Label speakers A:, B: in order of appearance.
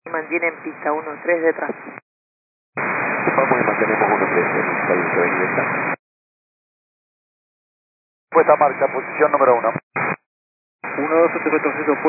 A: Mantiene en pista 1-3 detrás.
B: Vamos y mantenemos 1-3 en el que está. Puesta marcha, posición número 1.
C: 1-2, 7-4,